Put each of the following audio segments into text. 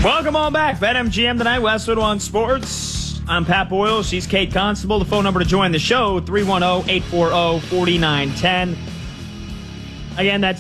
Welcome all back. BetMGM tonight, Westwood One Sports. I'm Pat Boyle. She's Kate Constable. The phone number to join the show, 310-840-4910. Again, that's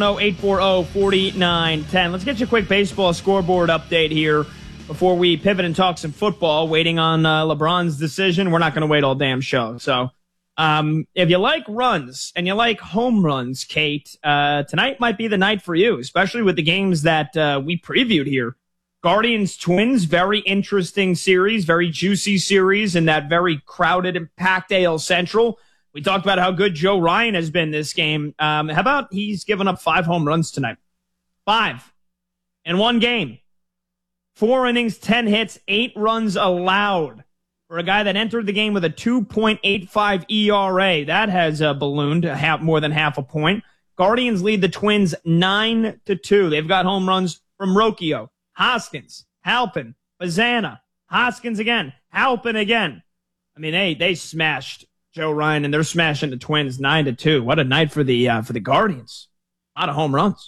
310-840-4910. Let's get you a quick baseball scoreboard update here before we pivot and talk some football. Waiting on LeBron's decision. We're not going to wait all damn show. So if you like runs and you like home runs, Kate, tonight might be the night for you, especially with the games that we previewed here. Guardians Twins, very interesting series, very juicy series in that very crowded and packed AL Central. We talked about how good Joe Ryan has been this game. How about he's given up 5 home runs tonight? 5 in one game. 4 innings, 10 hits, 8 runs allowed for a guy that entered the game with a 2.85 ERA. That has ballooned more than half a point. Guardians lead the Twins 9-2. They've got home runs from Rocchio, Hoskins, Halpin, Bazana, Hoskins again, Halpin again. I mean, they smashed Joe Ryan, and they're smashing the Twins 9-2. What a night for the Guardians. A lot of home runs.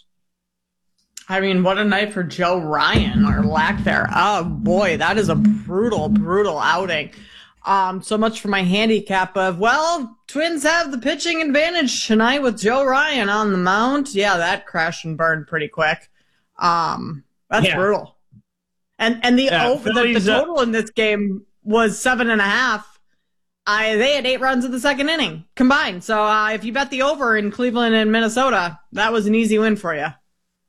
I mean, what a night for Joe Ryan, or lack there. Oh, boy, that is a brutal, brutal outing. So much for my handicap of, well, Twins have the pitching advantage tonight with Joe Ryan on the mound. Yeah, that crashed and burned pretty quick. That's brutal. And the total in this game was 7.5. They had 8 runs in the second inning combined. So if you bet the over in Cleveland and Minnesota, that was an easy win for you.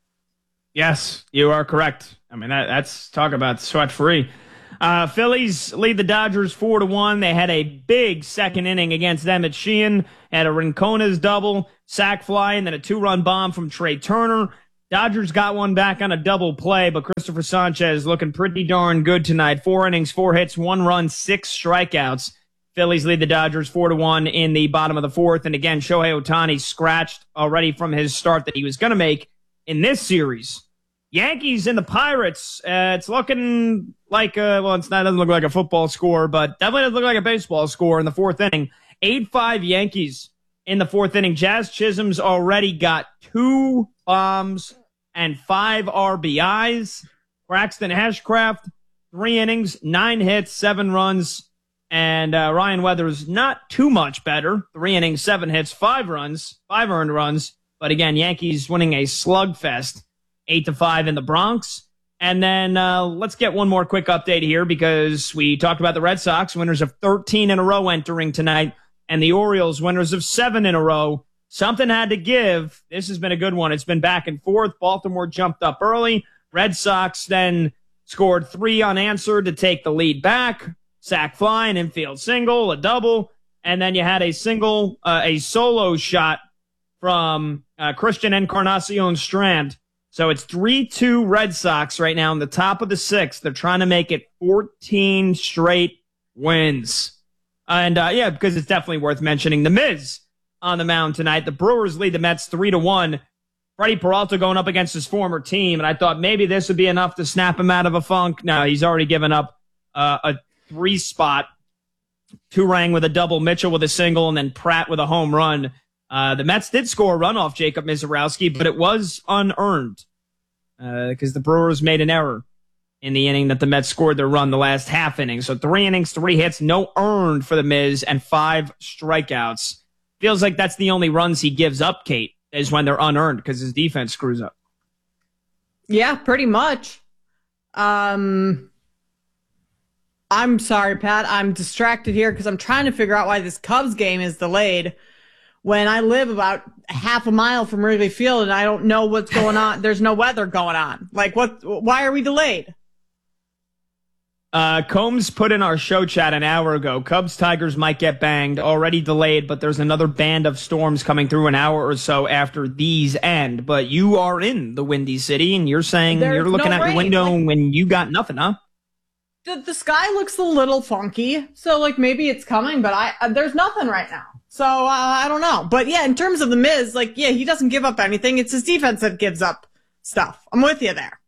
Yes, you are correct. I mean, that's talk about sweat-free. Phillies lead the Dodgers 4-1. They had a big second inning against them at Sheehan. Had a Rincona's double, sac fly, and then a 2-run bomb from Trey Turner. Dodgers got one back on a double play, but Christopher Sanchez looking pretty darn good tonight. 4 innings, 4 hits, 1 run, 6 strikeouts. Phillies lead the Dodgers 4-1 in the bottom of the 4th. And again, Shohei Ohtani scratched already from his start that he was going to make in this series. Yankees and the Pirates. It's looking like it doesn't look like a football score, but definitely doesn't look like a baseball score in the 4th inning. 8-5 Yankees in the 4th inning. Jazz Chisholm's already got 2 bombs and 5 RBIs. Braxton Hashcraft, 3 innings, 9 hits, 7 runs. And Ryan Weathers, not too much better. 3 innings, 7 hits, 5 runs, 5 earned runs. But again, Yankees winning a slugfest, 8-5 in the Bronx. And then let's get one more quick update here because we talked about the Red Sox, winners of 13 in a row entering tonight, and the Orioles, winners of 7 in a row. Something had to give. This has been a good one. It's been back and forth. Baltimore jumped up early. Red Sox then scored 3 unanswered to take the lead back. Sac fly, an infield single, a double, and then you had a solo shot from Christian Encarnacion Strand. So it's 3-2 Red Sox right now in the top of the 6th. They're trying to make it 14 straight wins. And because it's definitely worth mentioning, The Miz on the mound tonight. The Brewers lead the Mets 3-1. Freddie Peralta going up against his former team, and I thought maybe this would be enough to snap him out of a funk. No, he's already given up a 3 spot. Turang with a double, Mitchell with a single, and then Pratt with a home run. The Mets did score a run off Jacob Mizorowski, but it was unearned because the Brewers made an error in the inning that the Mets scored their run the last half inning. So 3 innings, 3 hits, no earned for the Miz, and 5 strikeouts. Feels like that's the only runs he gives up, Kate, is when they're unearned because his defense screws up. Yeah, pretty much. I'm sorry, Pat. I'm distracted here because I'm trying to figure out why this Cubs game is delayed when I live about half a mile from Wrigley Field and I don't know what's going on. There's no weather going on. Like, why are we delayed? Combs put in our show chat an hour ago. Cubs Tigers might get banged. Already delayed, but there's another band of storms coming through an hour or so after these end. But you are in the Windy City, and you're saying you're looking out your window when you got nothing, huh? The sky looks a little funky, so maybe it's coming, but there's nothing right now. So I don't know. But yeah, in terms of the Miz, he doesn't give up anything. It's his defense that gives up stuff. I'm with you there.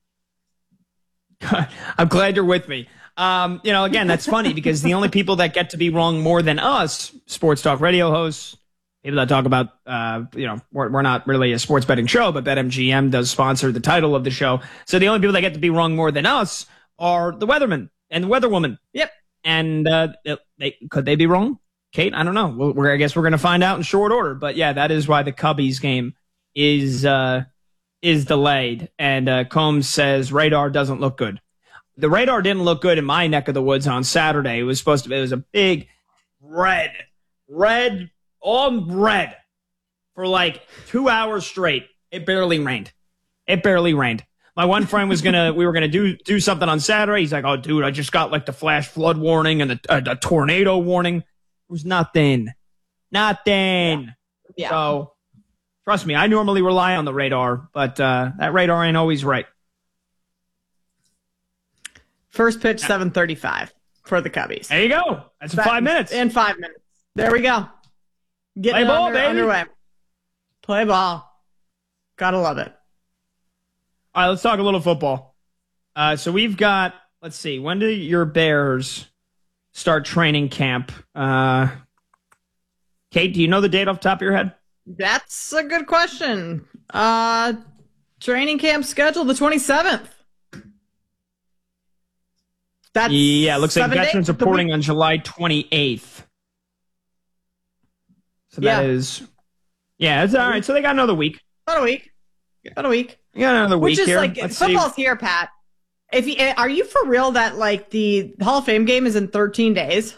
I'm glad you're with me. Again, that's funny because the only people that get to be wrong more than us, sports talk radio hosts, people that talk about, we're not really a sports betting show, but BetMGM does sponsor the title of the show. So the only people that get to be wrong more than us are the weathermen and the weatherwoman. Yep. And could they be wrong? Kate, I don't know. I guess we're going to find out in short order. But yeah, that is why the Cubbies game is delayed. And Combs says radar doesn't look good. The radar didn't look good in my neck of the woods on Saturday. It was a big all red for like 2 hours straight. It barely rained. My one friend we were gonna do something on Saturday. He's like, "Oh, dude, I just got like the flash flood warning and the tornado warning." It was nothing. Yeah. So trust me, I normally rely on the radar, but that radar ain't always right. First pitch, 7:35 for the Cubbies. There you go. That's 5 minutes. In 5 minutes. There we go. Getting Play ball, baby. Underway. Play ball. Gotta love it. All right, let's talk a little football. So we've got, let's see, when do your Bears start training camp? Kate, do you know the date off the top of your head? That's a good question. Training camp schedule, the 27th. That's it looks like veterans reporting on July 28th. So that is, it's all right. So they got another week. About a week. You got another week here. Which is like, football's here, Pat. Are you for real that like the Hall of Fame game is in 13 days?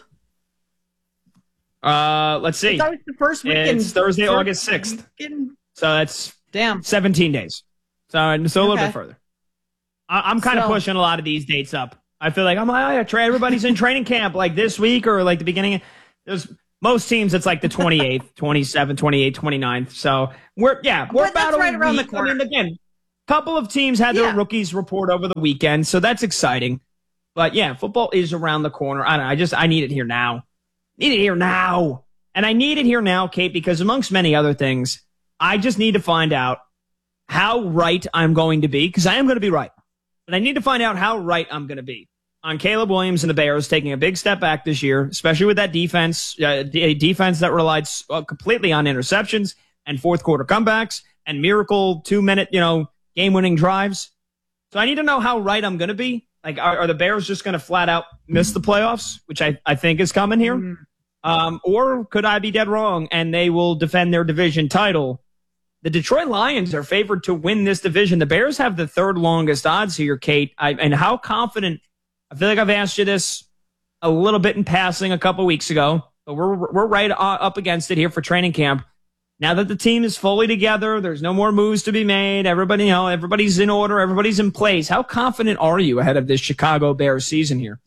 Let's see. It's always the first weekend. It's Thursday, August 6th. So that's 17 days. So a little bit further. I'm kind of pushing a lot of these dates up. I feel like everybody's in training camp like this week or like the beginning. There's most teams, it's like the 28th, 27th, 28th, 29th. So we're about right around the corner. I mean, again, a couple of teams had their rookies report over the weekend, so that's exciting. But yeah, football is around the corner. I need it here now. And I need it here now, Kate, because amongst many other things, I just need to find out how right I'm going to be, because I am going to be right. But I need to find out how right I'm going to be on Caleb Williams and the Bears taking a big step back this year, especially with that defense, a defense that relied completely on interceptions and fourth quarter comebacks and miracle 2-minute, game-winning drives. So I need to know how right I'm going to be. Like, are the Bears just going to flat out miss the playoffs, which I think is coming here? Or could I be dead wrong and they will defend their division title? The Detroit Lions are favored to win this division. The Bears have the third longest odds here, Kate. And how confident? I feel like I've asked you this a little bit in passing a couple weeks ago, but we're right up against it here for training camp. Now that the team is fully together, there's no more moves to be made. Everybody's in order. Everybody's in place. How confident are you ahead of this Chicago Bears season here?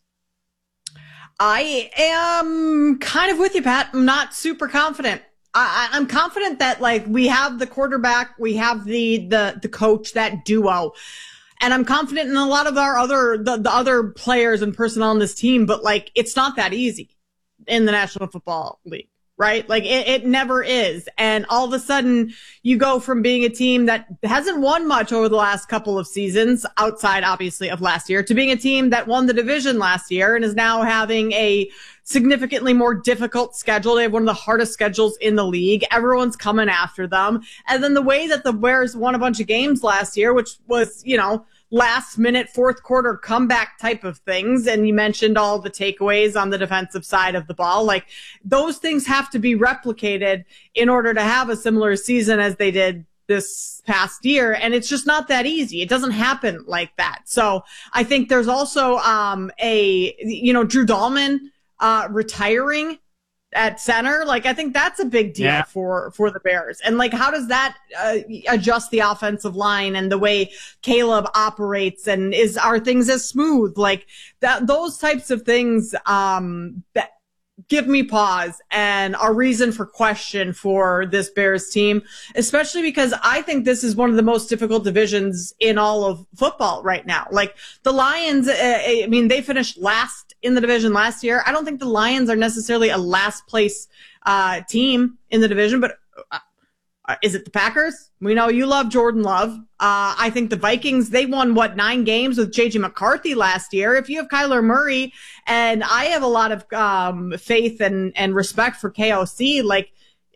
I am kind of with you, Pat. I'm not super confident. I'm confident that like we have the quarterback, we have the coach, that duo, and I'm confident in a lot of our the other players and personnel on this team. But like, it's not that easy in the National Football League, right? Like it never is. And all of a sudden you go from being a team that hasn't won much over the last couple of seasons, outside obviously of last year, to being a team that won the division last year and is now having a significantly more difficult schedule. They have one of the hardest schedules in the league. Everyone's coming after them. And then the way that the Bears won a bunch of games last year, which was, last minute fourth quarter comeback type of things. And you mentioned all the takeaways on the defensive side of the ball. Like, those things have to be replicated in order to have a similar season as they did this past year. And it's just not that easy. It doesn't happen like that. So I think there's also, Drew Dahlman, retiring at center. Like, I think that's a big deal for the Bears. And like, how does that adjust the offensive line and the way Caleb operates, and are things as smooth? Like that, those types of things, that give me pause and a reason for question for this Bears team, especially because I think this is one of the most difficult divisions in all of football right now. Like the Lions, they finished last in the division last year. I don't think the Lions are necessarily a last place team in the division, but is it the Packers? We know you love Jordan Love. I think the Vikings, they won 9 games with J.J. McCarthy last year. If you have Kyler Murray, and I have a lot of faith and respect for KOC, like if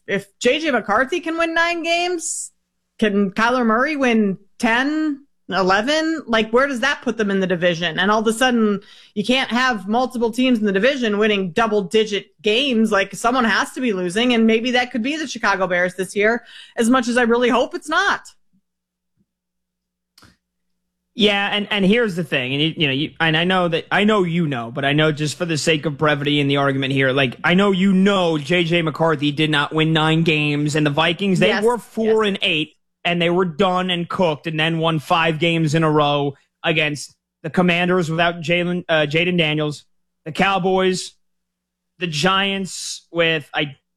if JJ McCarthy can win 9 games, can Kyler Murray win 10, 11? Like, where does that put them in the division? And all of a sudden, you can't have multiple teams in the division winning double-digit games. Like, someone has to be losing, and maybe that could be the Chicago Bears this year, as much as I really hope it's not. Yeah, and here's the thing, and I know but I know just for the sake of brevity in the argument here, like, I know JJ McCarthy did not win 9 games, and the Vikings, they were 4-8, and they were done and cooked, and then won 5 games in a row against the Commanders without Jaden Daniels, the Cowboys, the Giants with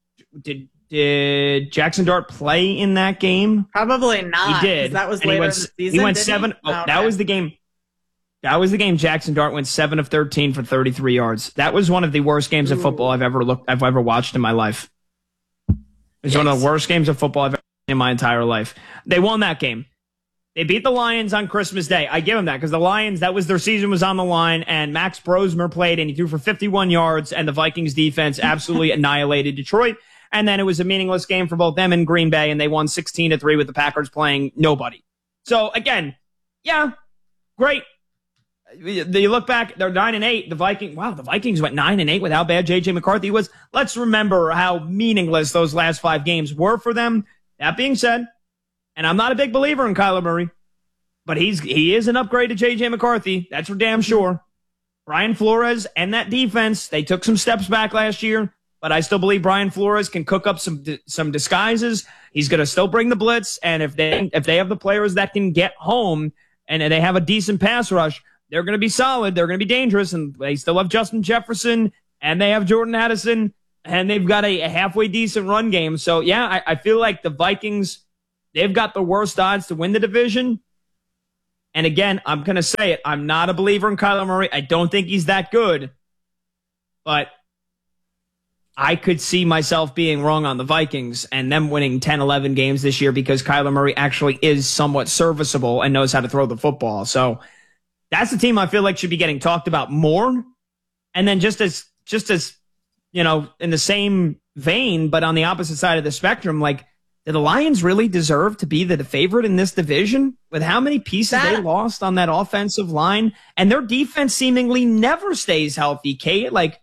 Did Jackson Dart play in that game? Probably not. He did. That was later in the season. He went 7. Okay. That was the game. That was the game. Jackson Dart went 7 of 13 for 33 yards. That was one of the worst games of football I've ever watched in my life. It was one of the worst games of football I've ever seen in my entire life. They won that game. They beat the Lions on Christmas Day. I give them that because the Lions, their season was on the line, and Max Brosmer played, and he threw for 51 yards, and the Vikings defense absolutely annihilated Detroit. And then it was a meaningless game for both them and Green Bay, and they won 16-3 with the Packers playing nobody. So, again, yeah, great. You look back, they're 9-8. The Vikings went 9-8 with how bad J.J. McCarthy was. Let's remember how meaningless those last 5 games were for them. That being said, and I'm not a big believer in Kyler Murray, but he is an upgrade to J.J. McCarthy. That's for damn sure. Brian Flores and that defense, they took some steps back last year. But I still believe Brian Flores can cook up some disguises. He's going to still bring the blitz, and if they have the players that can get home and they have a decent pass rush, they're going to be solid. They're going to be dangerous, and they still have Justin Jefferson, and they have Jordan Addison, and they've got a halfway decent run game. So, yeah, I feel like the Vikings, they've got the worst odds to win the division. And, again, I'm going to say it. I'm not a believer in Kyler Murray. I don't think he's that good. But I could see myself being wrong on the Vikings and them winning 10, 11 games this year because Kyler Murray actually is somewhat serviceable and knows how to throw the football. So that's the team I feel like should be getting talked about more. And then just as in the same vein, but on the opposite side of the spectrum, like, do the Lions really deserve to be the favorite in this division with how many pieces they lost on that offensive line? And their defense seemingly never stays healthy, Kate. Like,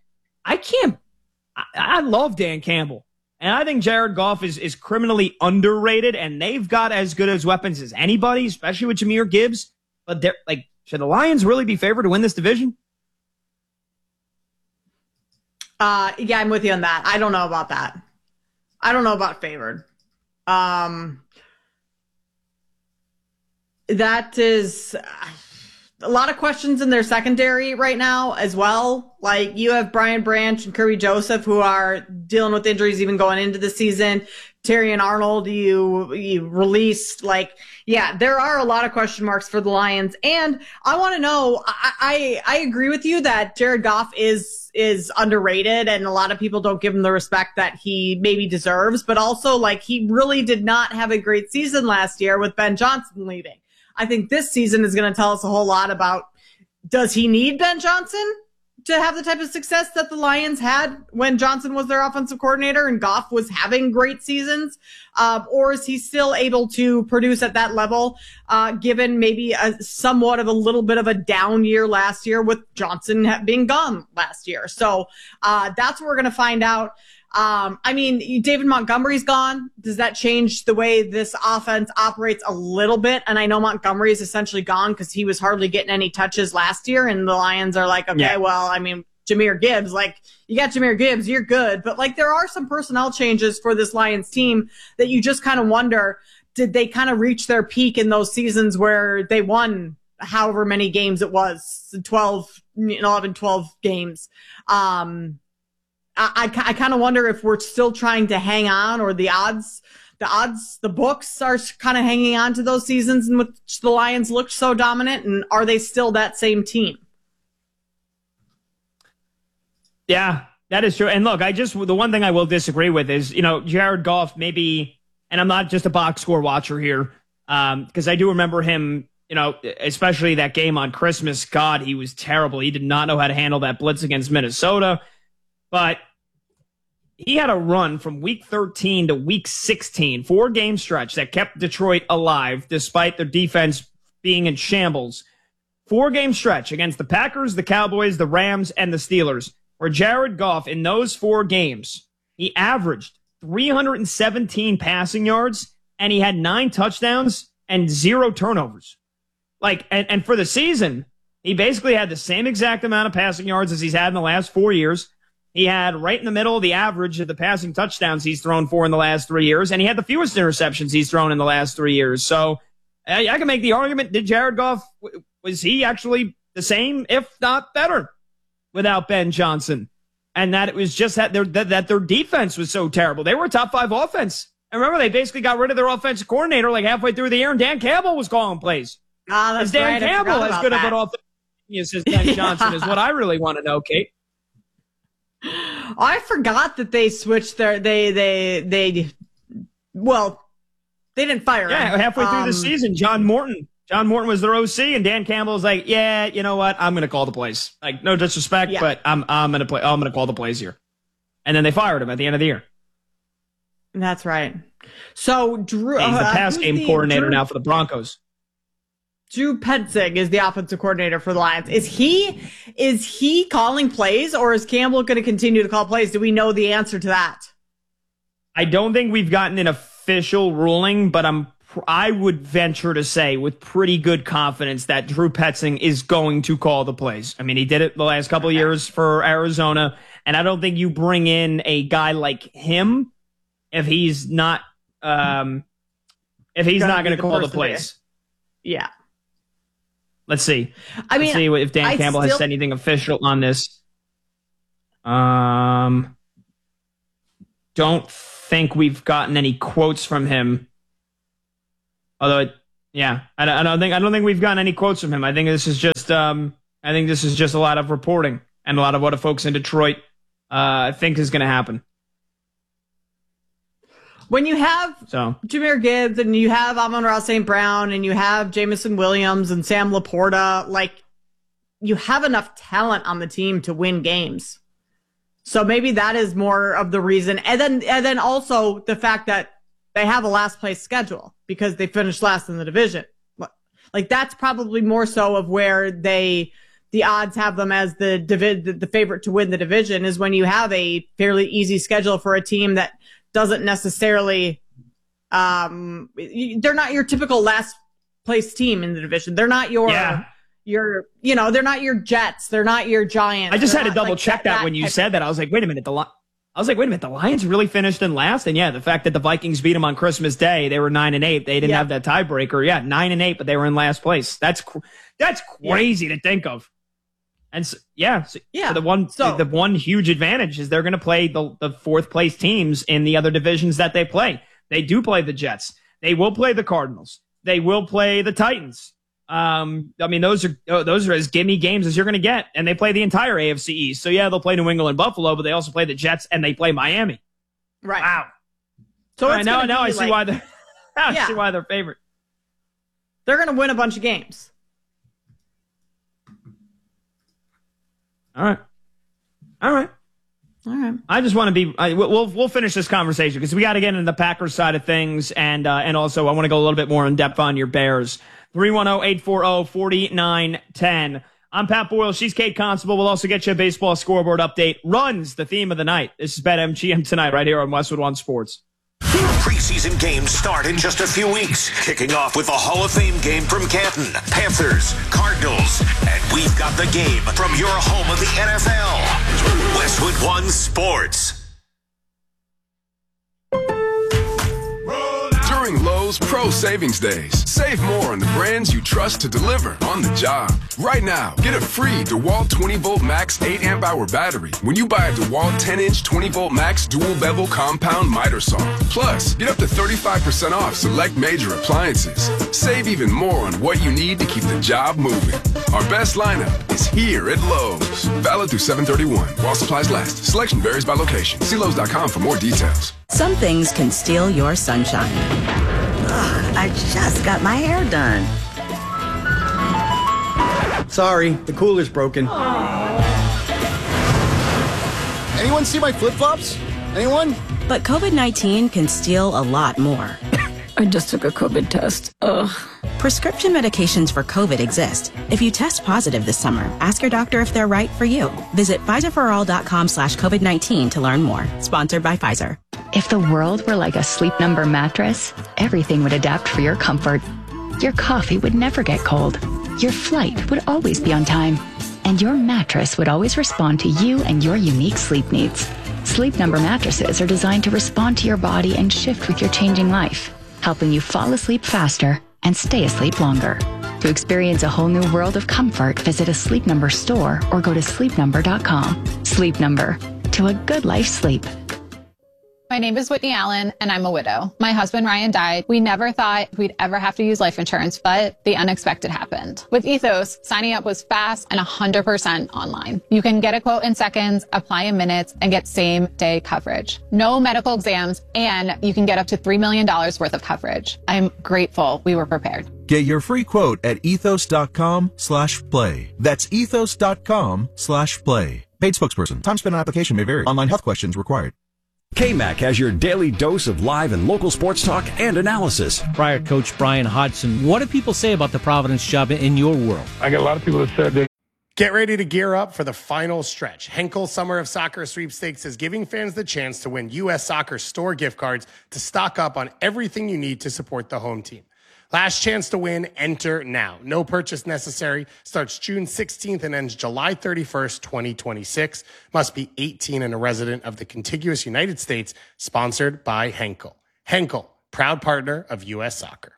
I love Dan Campbell, and I think Jared Goff is criminally underrated, and they've got as good as weapons as anybody, especially with Jahmyr Gibbs. But should the Lions really be favored to win this division? Yeah, I'm with you on that. I don't know about that. I don't know about favored. That is a lot of questions in their secondary right now as well. Like, you have Brian Branch and Kirby Joseph who are dealing with injuries even going into the season. Terry and Arnold, you released. Like, yeah, there are a lot of question marks for the Lions. And I want to know, I agree with you that Jared Goff is underrated, and a lot of people don't give him the respect that he maybe deserves. But also, like, he really did not have a great season last year with Ben Johnson leaving. I think this season is going to tell us a whole lot about, does he need Ben Johnson to have the type of success that the Lions had when Johnson was their offensive coordinator and Goff was having great seasons? Or is he still able to produce at that level, given maybe somewhat of a little bit of a down year last year with Johnson being gone last year? So that's what we're going to find out. I mean, David Montgomery's gone. Does that change the way this offense operates a little bit? And I know Montgomery is essentially gone because he was hardly getting any touches last year. And the Lions are like, okay, well, I mean, Jahmyr Gibbs, like, you got Jahmyr Gibbs, you're good. But, like, there are some personnel changes for this Lions team that you just kind of wonder, did they kind of reach their peak in those seasons where they won however many games it was, 11, 12 games? I kind of wonder if we're still trying to hang on, or the books are kind of hanging on to those seasons in which the Lions looked so dominant, and are they still that same team? Yeah, that is true. And look, the one thing I will disagree with is, Jared Goff maybe, and I'm not just a box score watcher here, because I do remember him, especially that game on Christmas. God, he was terrible. He did not know how to handle that blitz against Minnesota. But he had a run from week 13 to week 16, 4-game stretch that kept Detroit alive despite their defense being in shambles. 4-game stretch against the Packers, the Cowboys, the Rams, and the Steelers, where Jared Goff, in those 4 games, he averaged 317 passing yards, and he had 9 touchdowns and 0 turnovers. And for the season, he basically had the same exact amount of passing yards as he's had in the last 4 years. He had right in the middle of the average of the passing touchdowns he's thrown for in the last 3 years, and he had the fewest interceptions he's thrown in the last 3 years. So I can make the argument, did Jared Goff, was he actually the same, if not better, without Ben Johnson? And that it was just that their defense was so terrible. They were a top 5 offense. And remember, they basically got rid of their offensive coordinator like halfway through the year, and Dan Campbell was calling plays. That's is Dan right. Campbell as good of an offensive as Ben Johnson is what I really want to know, Kate. I forgot that they switched their they didn't fire him. Yeah, halfway through the season, John Morton was their OC, and Dan Campbell was like, "Yeah, you know what? I'm going to call the plays. Like, no disrespect, but I'm going to call the plays here." And then they fired him at the end of the year. That's right. So Drew, he's the pass game coordinator now for the Broncos. Drew Petzing is the offensive coordinator for the Lions. Is he calling plays, or is Campbell going to continue to call plays? Do we know the answer to that? I don't think we've gotten an official ruling, but I would venture to say with pretty good confidence that Drew Petzing is going to call the plays. I mean, he did it the last couple of years for Arizona, and I don't think you bring in a guy like him if he's not going to call the plays. Yeah. Let's see. Let's see if Dan Campbell has said anything official on this. Don't think we've gotten any quotes from him. Although, I don't think we've gotten any quotes from him. I think this is just a lot of reporting and a lot of what the folks in Detroit think is going to happen. When you have Jahmyr Gibbs and you have Amon-Ra St. Brown and you have Jamison Williams and Sam Laporta, like, you have enough talent on the team to win games. So maybe that is more of the reason. And then also the fact that they have a last place schedule because they finished last in the division. Like, that's probably more so of where the odds have them as the favorite to win the division, is when you have a fairly easy schedule for a team that doesn't necessarily, they're not your typical last place team in the division. They're not they're not your Jets. They're not your Giants. I just had to double check that when you said that. I was like, wait a minute. The Lions really finished in last? And yeah, the fact that the Vikings beat them on Christmas Day, they were 9-8. They didn't have that tiebreaker. Yeah, 9-8, but they were in last place. That's crazy to think of. And so the one huge advantage is they're going to play the fourth place teams in the other divisions that they play. They do play the Jets. They will play the Cardinals. They will play the Titans. Those are as gimme games as you're going to get, and they play the entire AFC East. So yeah, they'll play New England and Buffalo, but they also play the Jets and they play Miami. Right. Wow. So now I see why they're favorite. They're going to win a bunch of games. All right. I just want to be. We'll finish this conversation because we got to get into the Packers side of things, and also I want to go a little bit more in depth on your Bears. 310-840-4910. I'm Pat Boyle. She's Kate Constable. We'll also get you a baseball scoreboard update. Runs the theme of the night. This is BetMGM tonight, right here on Westwood One Sports. Preseason games start in just a few weeks, kicking off with a Hall of Fame game from Canton, Panthers, Cardinals, and we've got the game from your home of the NFL, Westwood One Sports. During Lowe's Pro Savings Days, save more on the brands you trust to deliver on the job. Right now, get a free DeWalt 20-volt max 8-amp-hour battery when you buy a DeWalt 10-inch 20-volt max dual-bevel compound miter saw. Plus, get up to 35% off select major appliances. Save even more on what you need to keep the job moving. Our best lineup is here at Lowe's. Valid through 7/31 while supplies last. Selection varies by location. See Lowe's.com for more details. Some things can steal your sunshine. Ugh, I just got my hair done. Sorry, the cooler's broken. Anyone see my flip-flops? Anyone? But COVID-19 can steal a lot more. I just took a COVID test. Ugh. Prescription medications for COVID exist. If you test positive this summer, ask your doctor if they're right for you. Visit PfizerForAll.com/COVID-19 to learn more. Sponsored by Pfizer. If the world were like a Sleep Number mattress, everything would adapt for your comfort. Your coffee would never get cold. Your flight would always be on time. And your mattress would always respond to you and your unique sleep needs. Sleep Number mattresses are designed to respond to your body and shift with your changing life, helping you fall asleep faster and stay asleep longer. To experience a whole new world of comfort, visit a Sleep Number store or go to sleepnumber.com. Sleep Number. To a good life sleep. My name is Whitney Allen, and I'm a widow. My husband, Ryan, died. We never thought we'd ever have to use life insurance, but the unexpected happened. With Ethos, signing up was fast and 100% online. You can get a quote in seconds, apply in minutes, and get same-day coverage. No medical exams, and you can get up to $3 million worth of coverage. I'm grateful we were prepared. Get your free quote at ethos.com/play. That's ethos.com/play. Paid spokesperson. Time spent on application may vary. Online health questions required. KMAC has your daily dose of live and local sports talk and analysis. Prior coach Brian Hodgson, what do people say about the Providence job in your world? I get a lot of people that said that. Get ready to gear up for the final stretch. Henkel Summer of Soccer Sweepstakes is giving fans the chance to win U.S. Soccer store gift cards to stock up on everything you need to support the home team. Last chance to win, enter now. No purchase necessary. Starts June 16th and ends July 31st, 2026. Must be 18 and a resident of the contiguous United States. Sponsored by Henkel. Henkel, proud partner of U.S. Soccer.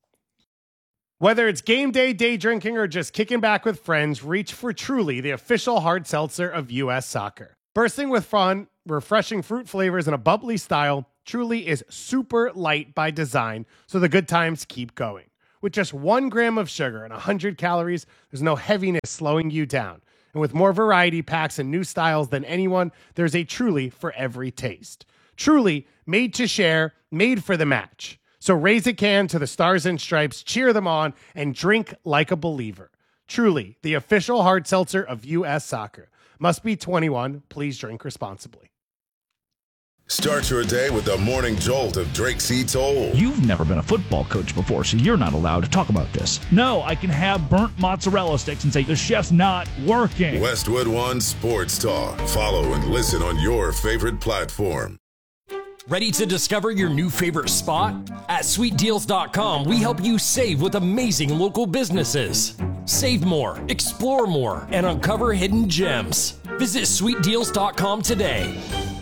Whether it's game day, day drinking, or just kicking back with friends, reach for Truly, the official hard seltzer of U.S. Soccer. Bursting with fun, refreshing fruit flavors, and a bubbly style, Truly is super light by design, so the good times keep going. With just 1 gram of sugar and 100 calories, there's no heaviness slowing you down. And with more variety packs and new styles than anyone, there's a Truly for every taste. Truly, made to share, made for the match. So raise a can to the Stars and Stripes, cheer them on, and drink like a believer. Truly, the official hard seltzer of U.S. Soccer. Must be 21. Please drink responsibly. Start your day with the morning jolt of Drake C. Toll. You've never been a football coach before, so you're not allowed to talk about this. No, I can have burnt mozzarella sticks and say the chef's not working. Westwood One Sports Talk. Follow and listen on your favorite platform. Ready to discover your new favorite spot? At sweetdeals.com, we help you save with amazing local businesses. Save more, explore more, and uncover hidden gems. Visit sweetdeals.com today.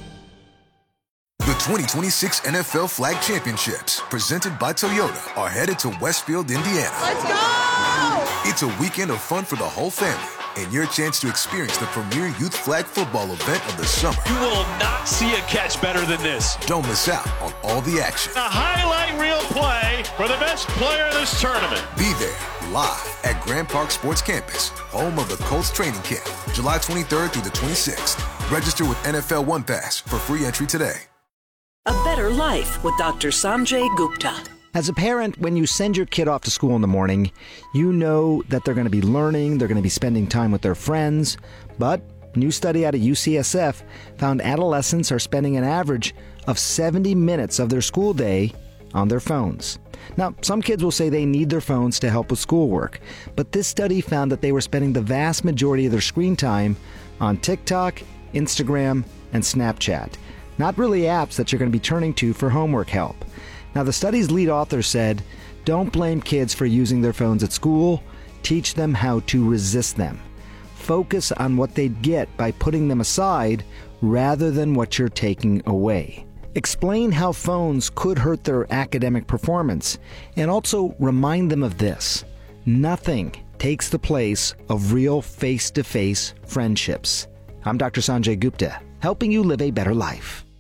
The 2026 NFL Flag Championships, presented by Toyota, are headed to Westfield, Indiana. Let's go! It's a weekend of fun for the whole family, and your chance to experience the premier youth flag football event of the summer. You will not see a catch better than this. Don't miss out on all the action. A highlight reel play for the best player in this tournament. Be there, live at Grand Park Sports Campus, home of the Colts training camp, July 23rd through the 26th. Register with NFL One Pass for free entry today. A better life with Dr. Sanjay Gupta. As a parent, when you send your kid off to school in the morning, you know that they're going to be learning, they're going to be spending time with their friends. But a new study out of UCSF found adolescents are spending an average of 70 minutes of their school day on their phones. Now, some kids will say they need their phones to help with schoolwork, but this study found that they were spending the vast majority of their screen time on TikTok, Instagram, and Snapchat. Not really apps that you're going to be turning to for homework help. Now, the study's lead author said, don't blame kids for using their phones at school. Teach them how to resist them. Focus on what they'd get by putting them aside rather than what you're taking away. Explain how phones could hurt their academic performance, and also remind them of this. Nothing takes the place of real face-to-face friendships. I'm Dr. Sanjay Gupta, helping you live a better life.